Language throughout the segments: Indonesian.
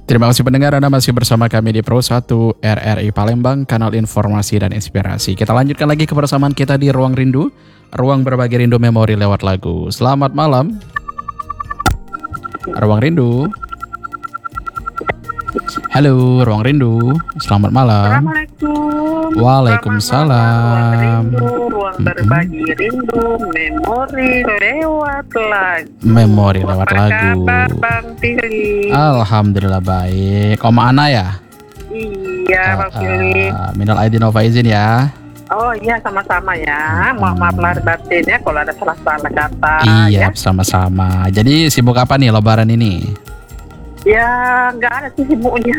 Terima kasih pendengar, Anda masih bersama kami di Pro 1 RRI Palembang, kanal informasi dan inspirasi. Kita lanjutkan lagi kebersamaan kita di Ruang Rindu, ruang berbagi rindu memori lewat lagu. Selamat malam, Ruang Rindu. Halo, Ruang Rindu. Selamat malam. Assalamualaikum. Waalaikumsalam. Ruang berbagi rindu, memori lewat lagu. Memori lewat lagu. Apa kabar Bang Pilih? Alhamdulillah baik. Oma Ana ya? Iya Bang Pilih. Minal aidin wal faizin ya. Oh iya, sama-sama ya. Maaf lahir batin ya kalau ada salah-salah kata. Iya, ya. sama-sama. Jadi sibuk apa nih lebaran ini? Ya nggak ada sih sibuknya.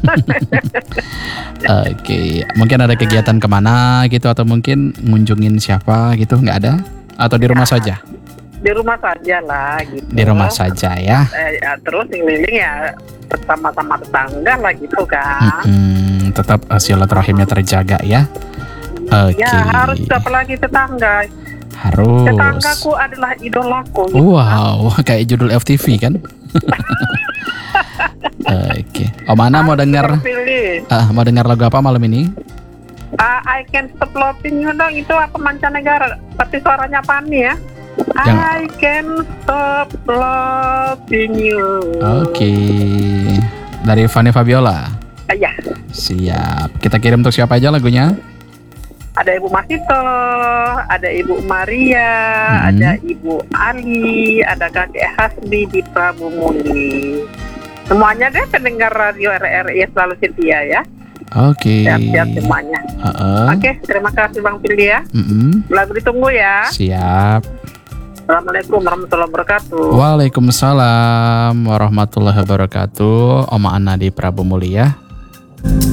Oke, mungkin ada kegiatan kemana gitu atau mungkin ngunjungin siapa gitu, nggak ada? Atau di rumah saja? Di rumah saja lah gitu. Di rumah saja ya. Ya, terus keliling ya bersama-sama tetangga lah gitu kan. Tetap silaturahimnya terjaga ya. Oke. Ya harus, apalagi tetangga. Harus. Tetanggaku adalah idolaku. Wow, kayak judul FTV kan? Oke. Om Ana mau dengar lagu apa malam ini? I Can Stop Loving You dong, itu apa mancanegara tapi suaranya Pani ya. I Can Stop Loving You. Oke. Dari Fanny Fabiola. Iya. Siap. Kita kirim untuk siapa aja lagunya? Ada Ibu Masito, ada Ibu Maria, ada Ibu Ali, ada Kakek Hasbi di Prabu Muli. Semuanya deh pendengar radio RRI selalu setia ya. Oke. Siap-siap semuanya. Oke, terima kasih Bang Pilih ya. Lagu ditunggu ya. Siap. Assalamualaikum warahmatullahi wabarakatuh. Waalaikumsalam warahmatullahi wabarakatuh. Oma Ana di Prabu Mulia.